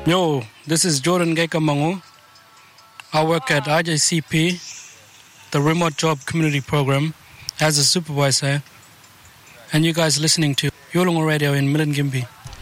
Yo, this is Jordan Gekamangu. I work at IJCP, the Remote Job Community Program, as a supervisor. And you guys listening to Yolongo Radio in Milingimbi.